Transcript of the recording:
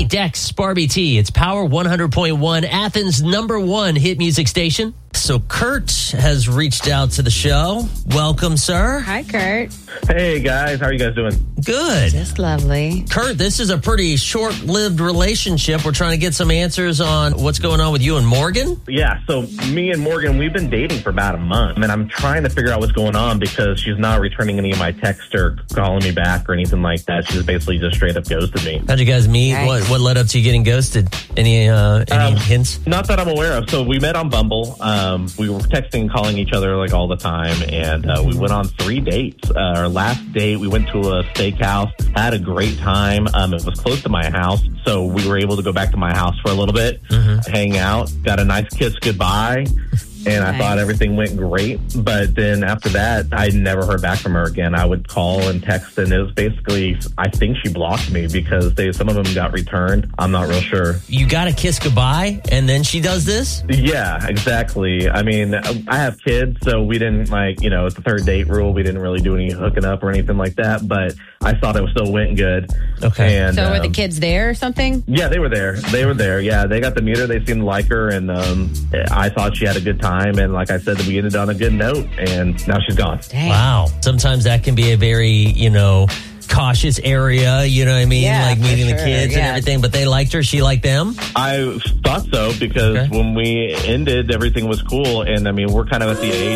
Dex, Barbie T. It's Power 100.1, Athens' #1 hit music station. So Kurt has reached out to the show. Welcome, sir. Hi, Kurt. Hey, guys. How are you guys doing? Good. Just lovely. Kurt, this is a pretty short-lived relationship. We're trying to get some answers on what's going on with you and Morgan. Yeah, so me and Morgan, we've been dating for about a month, and I'm trying to figure out what's going on because she's not returning any of my texts or calling me back or anything like that. She's basically just straight up ghosted me. How'd you guys meet? Nice. What led up to you getting ghosted? Any hints? Not that I'm aware of. So we met on Bumble. We were texting and calling each other like all the time, and we went on 3 dates. Our last date, we went to a steakhouse, had a great time. It was close to my house, so we were able to go back to my house for a little bit, hang out, got a nice kiss goodbye. And I thought everything went great. But then after that, I never heard back from her again. I would call and text, and it was basically, I think she blocked me because some of them got returned. I'm not real sure. You got to kiss goodbye, and then she does this? Yeah, exactly. I mean, I have kids, so we didn't it's the third date rule. We didn't really do any hooking up or anything like that. But I thought it still went good. Okay. And, So were the kids there or something? Yeah, they were there. Yeah, they got to meet her. They seemed to like her, and I thought she had a good time. And like I said, we ended on a good note, and now she's gone. Dang. Wow. Sometimes that can be a very, cautious area, you know what I mean? Yeah, like meeting for the sure, kids and yeah. everything, but they liked her, she liked them? I thought so because when we ended, everything was cool. And I mean, we're kind of at the age